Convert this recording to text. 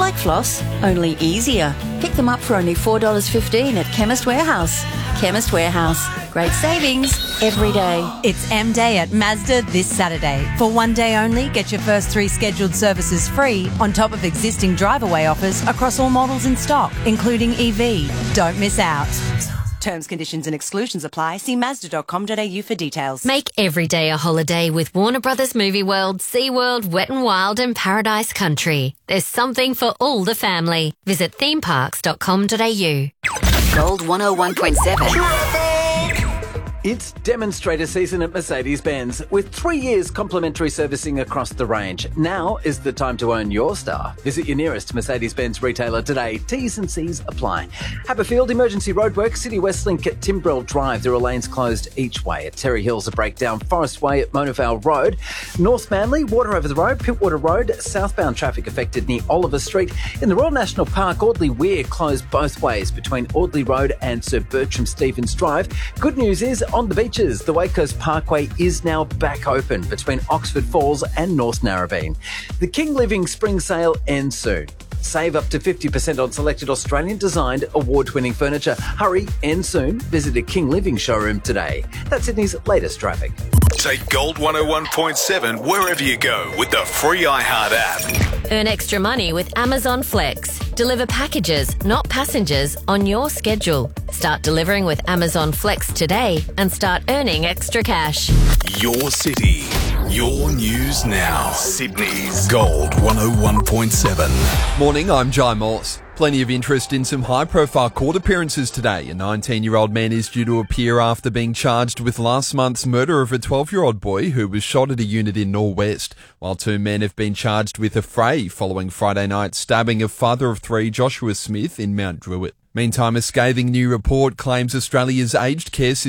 like floss, only easier. Pick them up for only $4.15 at Chemist Warehouse. Chemist Warehouse. Great savings every day. It's M-Day at Mazda this Saturday. For one day only, get your first 3 scheduled services free on top of existing drive-away offers across all models in stock, including EV. Don't miss out. Terms, conditions and exclusions apply. See Mazda.com.au for details. Make every day a holiday with Warner Brothers Movie World, SeaWorld, Wet n Wild and Paradise Country. There's something for all the family. Visit themeparks.com.au. Gold 101.7. It's demonstrator season at Mercedes-Benz. With 3 years complimentary servicing across the range, now is the time to own your star. Visit your nearest Mercedes-Benz retailer today. T's and C's apply. Haberfield, emergency roadwork, City West Link at Timbrell Drive. There are lanes closed each way. At Terry Hills, a breakdown. Forest Way at Monavale Road. North Manly, water over the road. Pittwater Road, southbound traffic affected near Oliver Street. In the Royal National Park, Audley Weir closed both ways between Audley Road and Sir Bertram Stevens Drive. Good news is, on the beaches, the Wade Coast Parkway is now back open between Oxford Falls and North Narrabeen. The King Living Spring Sale ends soon. Save up to 50% on selected Australian-designed, award-winning furniture. Hurry, end soon. Visit a King Living showroom today. That's Sydney's latest traffic. Take Gold 101.7 wherever you go with the free iHeart app. Earn extra money with Amazon Flex. Deliver packages, not passengers, on your schedule. Start delivering with Amazon Flex today and start earning extra cash. Your city, your news now. Sydney's Gold 101.7. Morning, I'm Jai Morse. Plenty of interest in some high-profile court appearances today. A 19-year-old man is due to appear after being charged with last month's murder of a 12-year-old boy who was shot at a unit in Norwest, while 2 men have been charged with a fray following Friday night's stabbing of father of 3 Joshua Smith in Mount Druitt. Meantime, a scathing new report claims Australia's aged care system